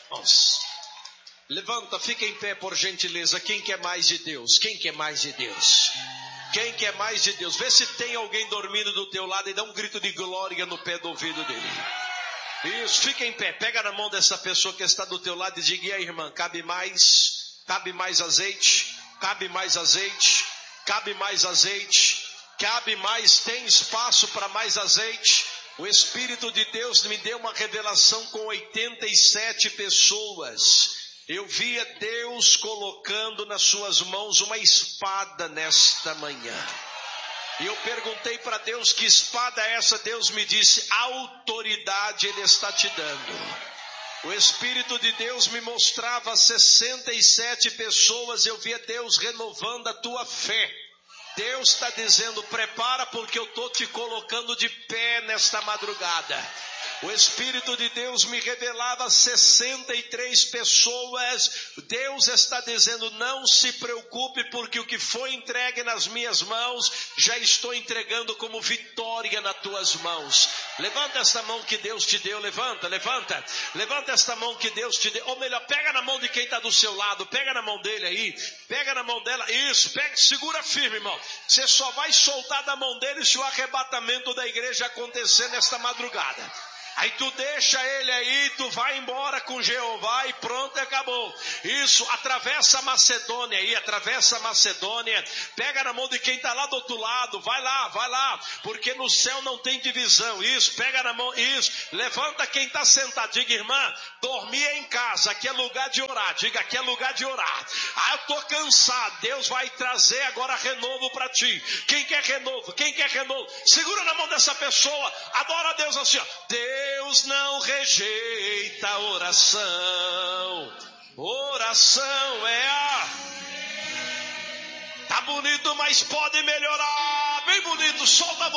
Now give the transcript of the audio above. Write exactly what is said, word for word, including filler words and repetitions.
Nossa. Levanta, fica em pé por gentileza. Quem quer mais de Deus? Quem quer mais de Deus? Quem quer mais de Deus? Vê se tem alguém dormindo do teu lado e dá um grito de glória no pé do ouvido dele. Isso, fica em pé. Pega na mão dessa pessoa que está do teu lado e diga: e aí, irmã, cabe mais? Cabe mais azeite? Cabe mais azeite? Cabe mais azeite? Cabe mais? Tem espaço para mais azeite? O Espírito de Deus me deu uma revelação com oitenta e sete pessoas. Eu via Deus colocando nas suas mãos uma espada nesta manhã. E eu perguntei para Deus: que espada é essa? Deus me disse: autoridade Ele está te dando. O Espírito de Deus me mostrava sessenta e sete pessoas. Eu via Deus renovando a tua fé. Deus está dizendo: prepara, porque eu estou te colocando de pé nesta madrugada. O Espírito de Deus me revelava sessenta e três pessoas. Deus está dizendo: não se preocupe, porque o que foi entregue nas minhas mãos, já estou entregando como vitória nas tuas mãos. Levanta esta mão que Deus te deu, levanta, levanta. Levanta esta mão que Deus te deu. Ou melhor, pega na mão de quem está do seu lado, pega na mão dele aí, pega na mão dela, isso, pega, segura firme, irmão. Você só vai soltar da mão dele se o arrebatamento da igreja acontecer nesta madrugada. Aí tu deixa ele aí, tu vai embora com Jeová e pronto, acabou. Isso, atravessa a Macedônia aí, atravessa a Macedônia. Pega na mão de quem está lá do outro lado, vai lá, vai lá. Porque no céu não tem divisão. Isso, pega na mão, isso. Levanta quem está sentado, diga: irmã, dormir em casa, aqui é lugar de orar. Diga: aqui é lugar de orar. Ah, eu estou cansado, Deus vai trazer agora renovo para ti. Quem quer renovo? Quem quer renovo? Segura na mão dessa pessoa, adora a Deus assim, ó. Deus Deus não rejeita a oração. Oração é a... Tá bonito, mas pode melhorar. Bem bonito, solta a voz.